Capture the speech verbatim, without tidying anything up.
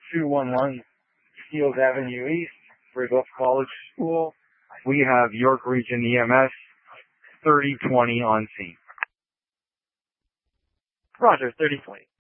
two one one Steeles Avenue East, Red Bluff College School. We have York Region E M S thirty twenty on scene. Roger, thirty twenty.